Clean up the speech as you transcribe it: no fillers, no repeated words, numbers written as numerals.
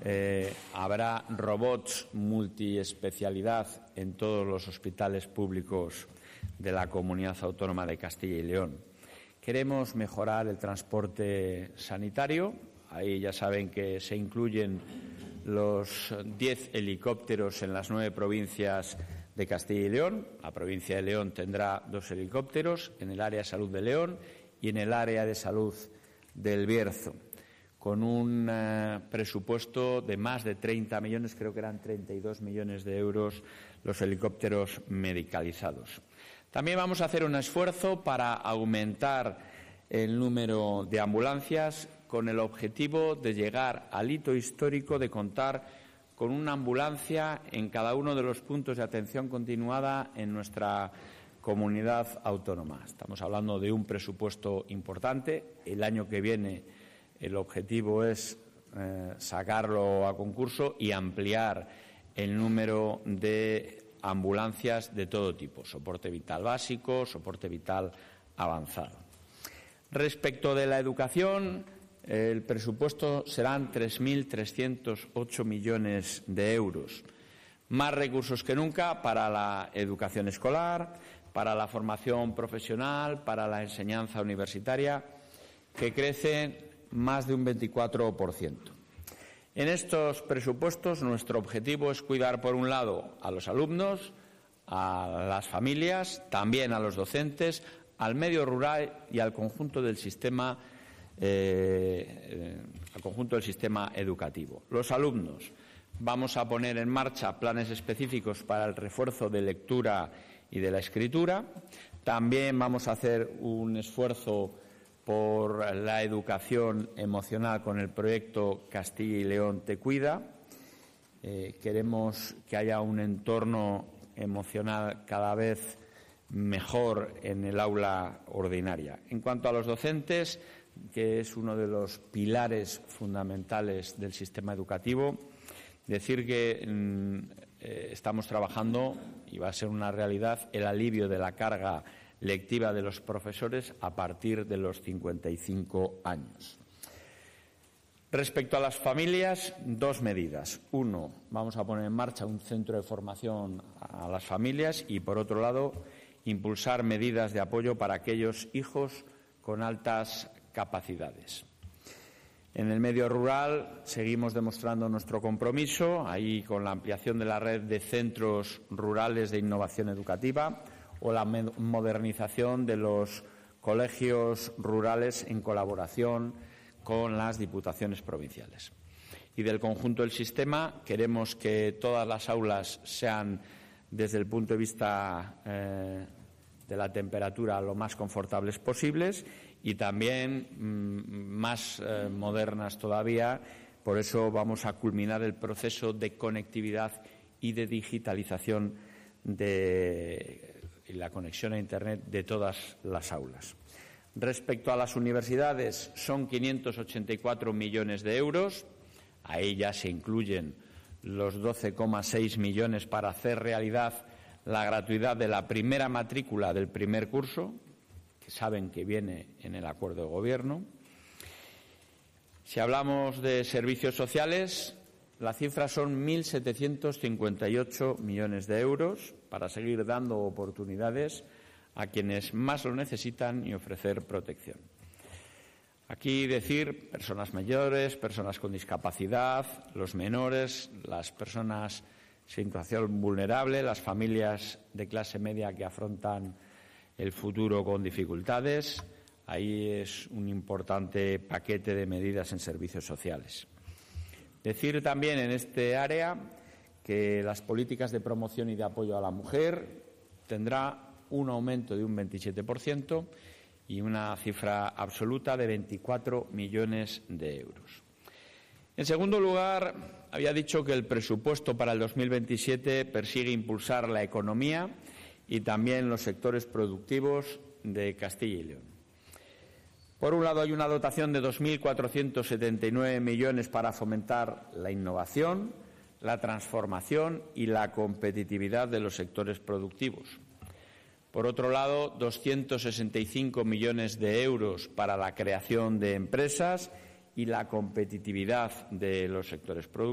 habrá robots multiespecialidad en todos los hospitales públicos de la Comunidad Autónoma de Castilla y León. Queremos mejorar el transporte sanitario. Ahí ya saben que se incluyen los 10 helicópteros en las 9 provincias de Castilla y León. La provincia de León tendrá 2 helicópteros en el área de salud de León y en el área de salud del Bierzo, con un presupuesto de más de 30 millones, creo que eran 32 millones de euros los helicópteros medicalizados. También vamos a hacer un esfuerzo para aumentar el número de ambulancias con el objetivo de llegar al hito histórico de contar con una ambulancia en cada uno de los puntos de atención continuada en nuestra comunidad autónoma. Estamos hablando de un presupuesto importante. El año que viene el objetivo es sacarlo a concurso y ampliar el número de ambulancias de todo tipo, soporte vital básico, soporte vital avanzado. Respecto de la educación, el presupuesto serán 3.308 millones de euros. Más recursos que nunca para la educación escolar, para la formación profesional, para la enseñanza universitaria, que crecen más de un 24%. En estos presupuestos nuestro objetivo es cuidar, por un lado, a los alumnos, a las familias, también a los docentes, al medio rural y al conjunto del sistema educativo. Los alumnos, vamos a poner en marcha planes específicos para el refuerzo de lectura y de la escritura. También vamos a hacer un esfuerzo por la educación emocional con el proyecto Castilla y León Te Cuida. Queremos que haya un entorno emocional cada vez mejor en el aula ordinaria. En cuanto a los docentes, que es uno de los pilares fundamentales del sistema educativo, decir que estamos trabajando, y va a ser una realidad, el alivio de la carga lectiva de los profesores a partir de los 55 años. Respecto a las familias, 2 medidas. 1, vamos a poner en marcha un centro de formación a las familias y, por otro lado, impulsar medidas de apoyo para aquellos hijos con altas capacidades. En el medio rural seguimos demostrando nuestro compromiso, ahí con la ampliación de la red de centros rurales de innovación educativa o la modernización de los colegios rurales en colaboración con las diputaciones provinciales. Y del conjunto del sistema queremos que todas las aulas sean, desde el punto de vista de la temperatura, lo más confortables posibles y también más modernas todavía. Por eso vamos a culminar el proceso de conectividad y de digitalización y la conexión a Internet de todas las aulas. Respecto a las universidades, son 584 millones de euros. Ahí ya se incluyen los 12,6 millones para hacer realidad la gratuidad de la primera matrícula del primer curso, que saben que viene en el acuerdo de gobierno. Si hablamos de servicios sociales, la cifra son 1.758 millones de euros para seguir dando oportunidades a quienes más lo necesitan y ofrecer protección. Aquí decir personas mayores, personas con discapacidad, los menores, las personas en situación vulnerable, las familias de clase media que afrontan el futuro con dificultades. Ahí es un importante paquete de medidas en servicios sociales. Decir también en este área que las políticas de promoción y de apoyo a la mujer tendrá un aumento de un 27% y una cifra absoluta de 24 millones de euros. En segundo lugar, había dicho que el presupuesto para el 2027 persigue impulsar la economía y también los sectores productivos de Castilla y León. Por un lado, hay una dotación de 2.479 millones para fomentar la innovación, la transformación y la competitividad de los sectores productivos. Por otro lado, 265 millones de euros para la creación de empresas y la competitividad de los sectores productivos.